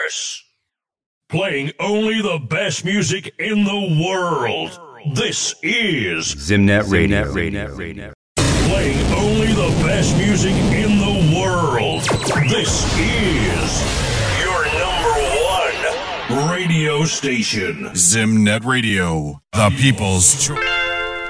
universe. Playing only the best music in the world. This is Zimnet Radio. Playing only the best music in the world. This is your #1 radio station. Zimnet Radio, the people's choice.